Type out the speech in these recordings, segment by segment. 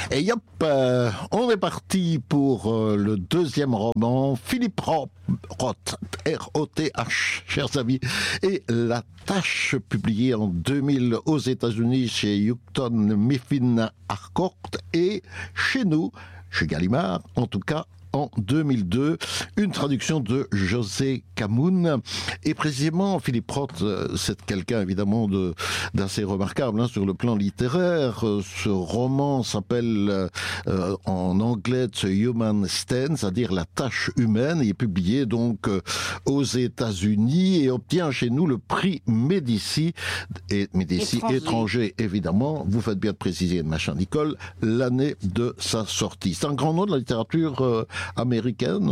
Et hop, on est parti pour le deuxième roman, Philippe Roth, R-O-T-H, chers amis, et La Tâche, publiée en 2000 aux États-Unis chez Houghton Mifflin Harcourt et chez nous, chez Gallimard, en tout cas, en 2002, une traduction de José Camoun. Et précisément, Philippe Roth, c'est quelqu'un évidemment d'assez remarquable sur le plan littéraire. Ce roman s'appelle en anglais The Human Stand, c'est-à-dire La Tâche humaine. Il est publié donc aux États-Unis et obtient chez nous le prix Médicis, et Médicis étranger évidemment. Vous faites bien de préciser, ma chère Nicole, l'année de sa sortie. C'est un grand nom de la littérature américaine,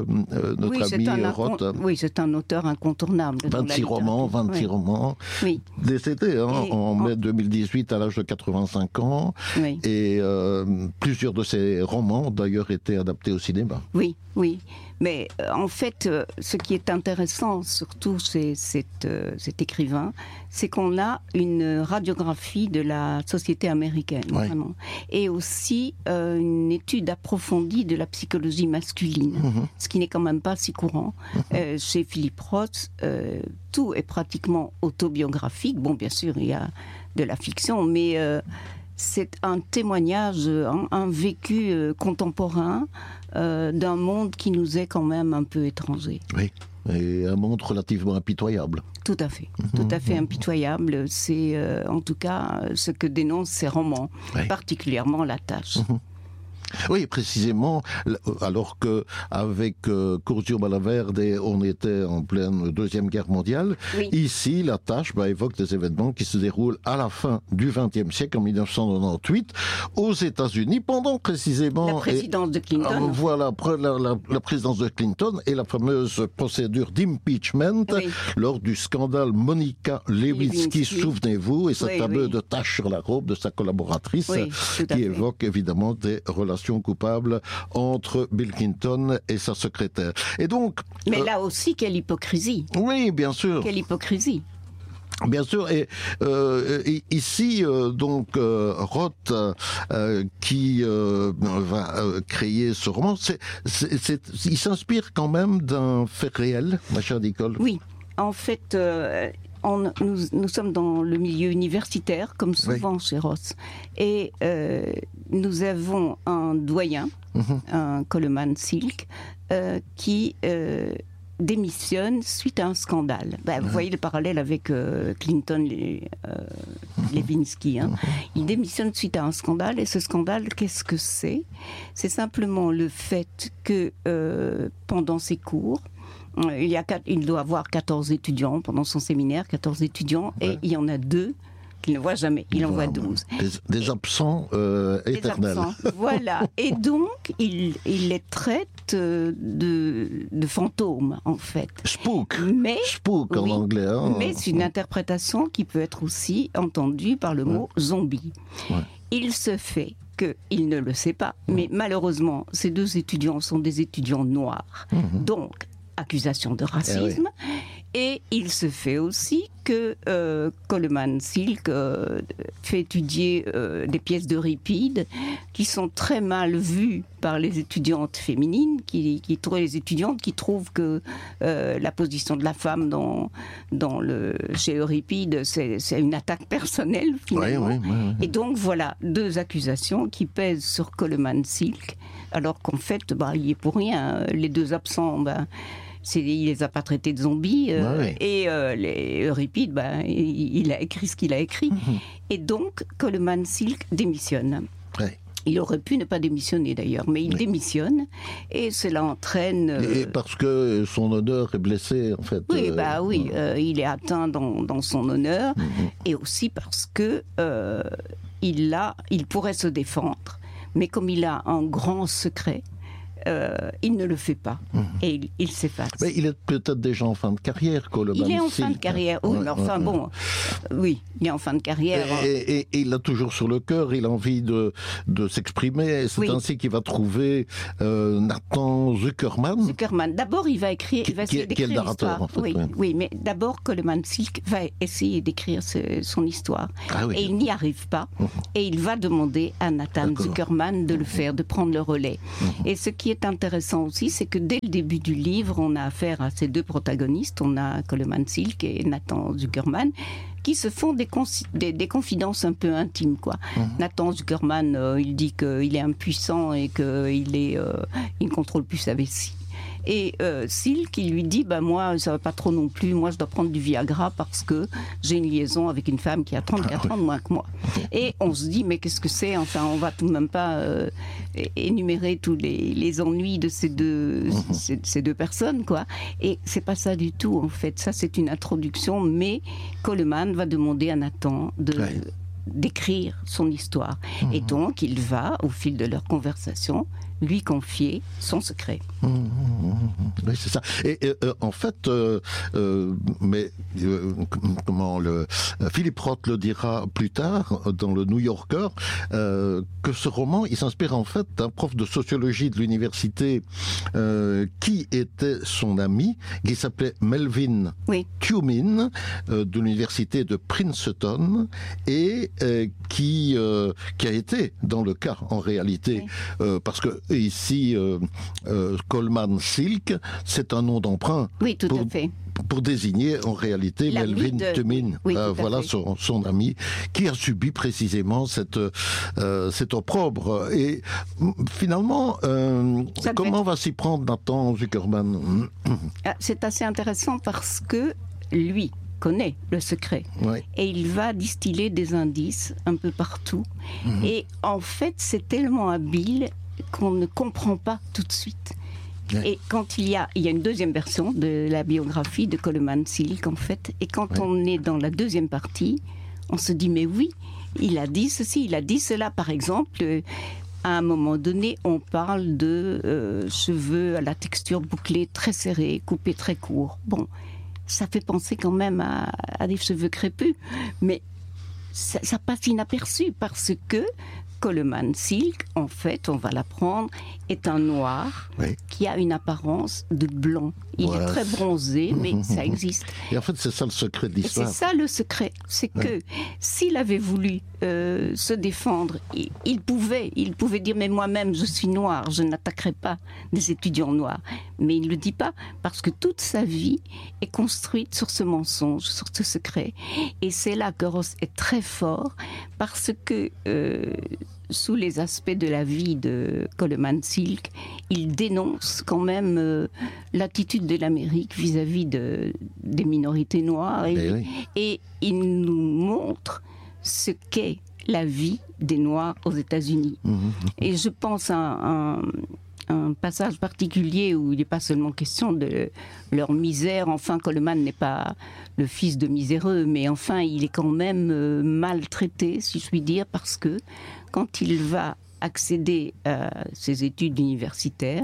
notre ami Roth. Oui, c'est un auteur incontournable. 26 romans, oui. Décédé en mai 2018 à l'âge de 85 ans. Oui. Et plusieurs de ses romans ont d'ailleurs été adaptés au cinéma. Oui. Mais en fait, ce qui est intéressant, surtout chez cet écrivain, c'est qu'on a une radiographie de la société américaine, vraiment. Et aussi une étude approfondie de la psychologie masculine, ce qui n'est quand même pas si courant. Chez Philippe Roth, tout est pratiquement autobiographique. Bon, bien sûr, il y a de la fiction, mais c'est un témoignage, un vécu contemporain d'un monde qui nous est quand même un peu étranger. Oui, et un monde relativement impitoyable. Tout à fait impitoyable. C'est en tout cas ce que dénoncent ces romans, particulièrement La Tâche. Oui, précisément, alors que avec Curzio Malaverde, on était en pleine Deuxième Guerre mondiale. Oui. Ici, La Tâche évoque des événements qui se déroulent à la fin du XXe siècle, en 1998, aux États-Unis, pendant précisément la présidence de Clinton. Voilà, la présidence de Clinton et la fameuse procédure d'impeachment lors du scandale Monica Lewinsky, souvenez-vous, et cette fameuse de tache sur la robe de sa collaboratrice, qui évoque évidemment des relations coupable entre Bill Clinton et sa secrétaire. Et donc, mais là aussi, quelle hypocrisie. Oui, bien sûr. Quelle hypocrisie. Bien sûr, et ici, Roth, qui va créer ce roman, il s'inspire quand même d'un fait réel, ma chère Nicole. Oui, en fait... Nous sommes dans le milieu universitaire, comme souvent chez Roth. Et nous avons un doyen, un Coleman Silk, qui démissionne suite à un scandale. Vous voyez le parallèle avec Clinton, Lewinsky. Il démissionne suite à un scandale. Et ce scandale, qu'est-ce que c'est ? C'est simplement le fait que pendant ses cours, il doit avoir 14 étudiants pendant son séminaire, 14 étudiants, et il y en a 2 qu'il ne voit jamais. Il en voit 12. Des absents éternels. Des absents, voilà. Et donc, il les traite de fantômes, en fait. Spook en anglais. Mais c'est une interprétation qui peut être aussi entendue par le mot zombie. Il se fait qu'il ne le sait pas, mais malheureusement, ces 2 étudiants sont des étudiants noirs. Donc, accusation de racisme, et il se fait aussi que Coleman Silk fait étudier des pièces d'Euripide qui sont très mal vues par les étudiantes féminines, les étudiantes qui trouvent que la position de la femme chez Euripide, c'est une attaque personnelle finalement. Et donc voilà, 2 accusations qui pèsent sur Coleman Silk, alors qu'en fait, il y est pour rien. Les 2 absents, il les a pas traités de zombies, et Euripide, il a écrit ce qu'il a écrit. Et donc, Coleman Silk démissionne. Il aurait pu ne pas démissionner d'ailleurs, mais il démissionne, et cela entraîne... Et parce que son honneur est blessé, en fait. Il est atteint dans son honneur, et aussi parce que il pourrait se défendre, mais comme il a un grand secret, il ne le fait pas. Et il s'efface. Mais il est peut-être déjà en fin de carrière, Coleman. Il est en fin de carrière. Oui, mais enfin bon, oui, il est en fin de carrière. Et il a toujours sur le cœur, il a envie de s'exprimer. C'est ainsi qu'il va trouver Nathan Zuckerman. D'abord, il va écrire, il va essayer d'écrire qui est le narrateur, en fait. Oui, mais d'abord, Coleman Silk va essayer d'écrire son histoire. Et il n'y arrive pas. Et il va demander à Nathan Zuckerman de le faire, de prendre le relais. Et ce qui est intéressant aussi, c'est que dès le début du livre, on a affaire à ces deux protagonistes. On a Coleman Silk et Nathan Zuckerman, qui se font des confidences un peu intimes, quoi. Nathan Zuckerman, il dit qu'il est impuissant et qu'il ne contrôle plus sa vessie. Et Silk, il lui dit, moi, ça va pas trop non plus, moi je dois prendre du Viagra parce que j'ai une liaison avec une femme qui a 34 ans de moins que moi. Et on se dit, mais qu'est-ce que c'est? Enfin, on va tout de même pas énumérer tous les ennuis de ces deux personnes, quoi. Et c'est pas ça du tout, en fait. Ça, c'est une introduction, mais Coleman va demander à Nathan d'écrire son histoire. Et donc, il va, au fil de leur conversation, lui confier son secret. Oui, c'est ça. Et en fait, Philippe Roth le dira plus tard dans le New Yorker, que ce roman, il s'inspire en fait d'un prof de sociologie de l'université qui était son ami, qui s'appelait Melvin Cumin, de l'université de Princeton, et qui a été dans le cas en réalité, parce que ici, Coleman Silk, c'est un nom d'emprunt. Oui, tout à fait. Pour désigner en réalité Melvin Cumin, voilà son ami, qui a subi précisément cet opprobre. Et finalement, comment va s'y prendre Nathan Zuckerman? C'est assez intéressant parce que lui connaît le secret. Et il va distiller des indices un peu partout. Et en fait, c'est tellement habile qu'on ne comprend pas tout de suite. Et quand il y a une deuxième version de la biographie de Coleman Silk, en fait, et quand on est dans la deuxième partie, on se dit, mais oui, il a dit ceci, il a dit cela. Par exemple, à un moment donné, on parle de cheveux à la texture bouclée très serrée, coupés très courts. Bon, ça fait penser quand même à des cheveux crépus, mais ça passe inaperçu parce que Coleman Silk, en fait, on va l'apprendre, est un noir qui a une apparence de blanc. Il est très bronzé, mais ça existe. Et en fait, c'est ça le secret de l'histoire. C'est ça le secret. C'est que s'il avait voulu se défendre, il pouvait dire, mais moi-même, je suis noir, je n'attaquerai pas des étudiants noirs. Mais il ne le dit pas, parce que toute sa vie est construite sur ce mensonge, sur ce secret. Et c'est là que Roth est très fort, parce que sous les aspects de la vie de Coleman Silk, il dénonce quand même l'attitude de l'Amérique vis-à-vis des minorités noires. Et il nous montre ce qu'est la vie des Noirs aux États-Unis. Et je pense à un passage particulier où il n'est pas seulement question de leur misère. Enfin, Coleman n'est pas le fils de miséreux, mais enfin, il est quand même maltraité, si je puis dire, parce que quand il va accéder à ses études universitaires,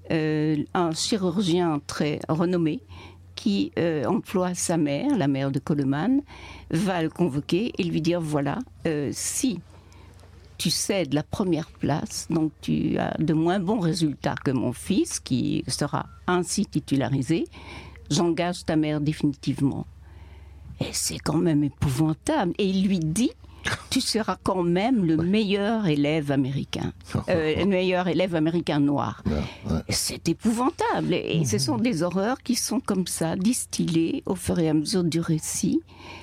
un chirurgien très renommé qui emploie sa mère, la mère de Coleman, va le convoquer et lui dire, voilà, si tu cèdes la première place, donc tu as de moins bons résultats que mon fils, qui sera ainsi titularisé, j'engage ta mère définitivement. Et c'est quand même épouvantable. Et il lui dit, tu seras quand même le meilleur élève américain, le meilleur élève américain noir. C'est épouvantable. Et ce sont des horreurs qui sont comme ça, distillées au fur et à mesure du récit.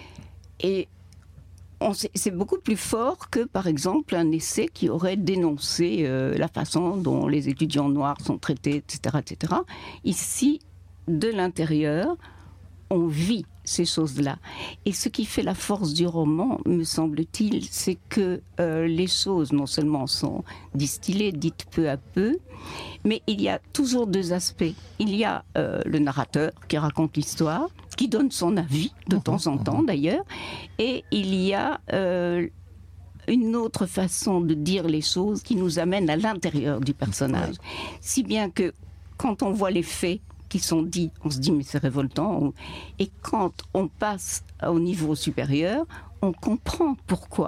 Et c'est beaucoup plus fort que, par exemple, un essai qui aurait dénoncé la façon dont les étudiants noirs sont traités, etc., etc. Ici, de l'intérieur, on vit ces choses-là. Et ce qui fait la force du roman, me semble-t-il, c'est que les choses, non seulement sont distillées, dites peu à peu, mais il y a toujours deux aspects. Il y a le narrateur qui raconte l'histoire, qui donne son avis, de temps en temps d'ailleurs, et il y a une autre façon de dire les choses qui nous amène à l'intérieur du personnage. Si bien que quand on voit les faits qui sont dits, on se dit mais c'est révoltant. Et quand on passe au niveau supérieur, on comprend pourquoi.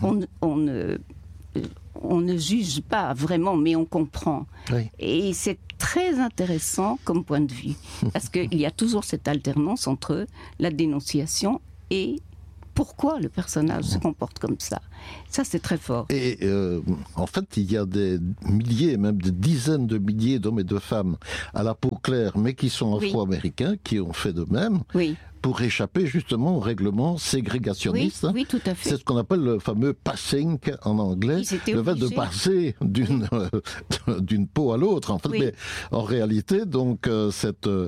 On ne juge pas vraiment, mais on comprend. Oui. Et c'est très intéressant comme point de vue, parce qu'il y a toujours cette alternance entre la dénonciation et pourquoi le personnage se comporte comme ça. Ça, c'est très fort. Et en fait, il y a des milliers, même des dizaines de milliers d'hommes et de femmes à la peau claire, mais qui sont afro-américains, qui ont fait de même. Oui. Pour échapper justement au règlement ségrégationniste. Oui, tout à fait. C'est ce qu'on appelle le fameux passing en anglais, le fait de passer d'une peau à l'autre. En fait, mais en réalité, donc, ce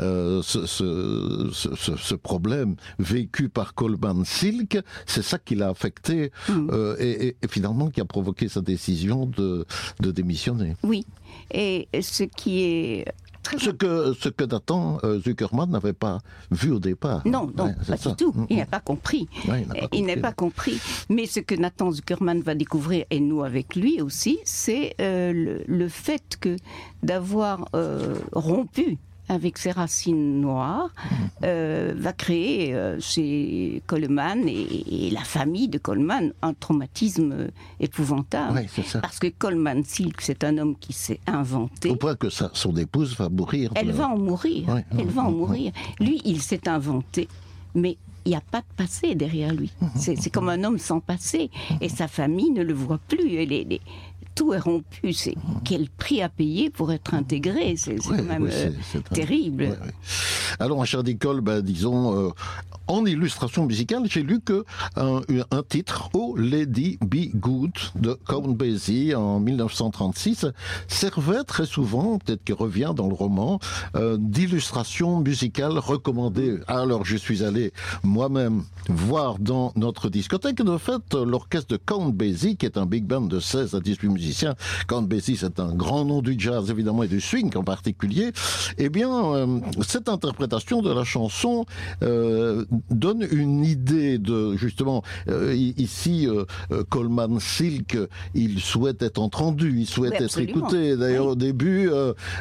problème vécu par Coleman Silk, c'est ça qui l'a affecté et finalement qui a provoqué sa décision de démissionner. Oui, et ce qui est... Ce que Nathan Zuckerman n'avait pas vu au départ. Non, pas du tout. Il n'a pas compris. Il n'a pas compris. Mais ce que Nathan Zuckerman va découvrir, et nous avec lui aussi, c'est le fait que d'avoir rompu avec ses racines noires, va créer chez Coleman et la famille de Coleman un traumatisme épouvantable. Oui, c'est ça. Parce que Coleman Silk, c'est un homme qui s'est inventé. Au point que son épouse va mourir. Elle va en mourir. Oui, elle va en mourir. Lui, il s'est inventé, mais il n'y a pas de passé derrière lui. C'est comme un homme sans passé. Et sa famille ne le voit plus. Tout est rompu. C'est quel prix à payer pour être intégré. C'est quand même terrible. Alors, cher Nicole, disons, en illustration musicale, j'ai lu un titre, Oh Lady Be Good, de Count Basie en 1936, servait très souvent, peut-être qu'il revient dans le roman, d'illustration musicale recommandée. Alors, je suis allé moi-même voir dans notre discothèque, de fait, l'orchestre de Count Basie, qui est un big band de 16 à 18 musiciens. Count Basie, c'est un grand nom du jazz, évidemment, et du swing en particulier. Eh bien, cette interprétation de la chanson donne une idée de, justement, ici, Coleman Silk, il souhaite être entendu, il souhaite être écouté. D'ailleurs, au début,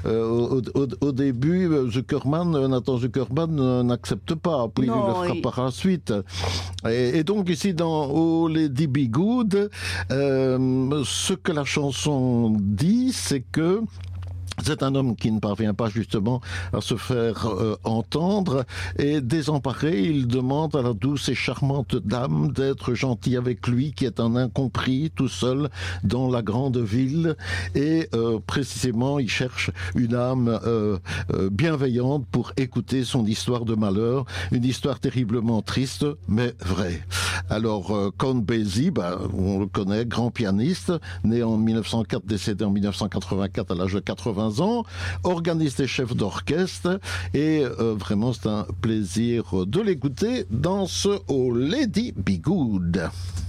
Nathan Zuckerman n'accepte pas, puis il le fera par la suite. Et donc, ici, dans Oh Lady Be Good, ce que la chanson dit, c'est que c'est un homme qui ne parvient pas justement à se faire entendre et désemparé, il demande à la douce et charmante dame d'être gentille avec lui qui est un incompris tout seul dans la grande ville et précisément il cherche une âme bienveillante pour écouter son histoire de malheur, une histoire terriblement triste mais vraie. Alors Count Basie, on le connaît, grand pianiste, né en 1904, décédé en 1984 à l'âge de 80 ans, organiste et chef d'orchestre, et vraiment c'est un plaisir de l'écouter dans ce Oh Lady Be Good.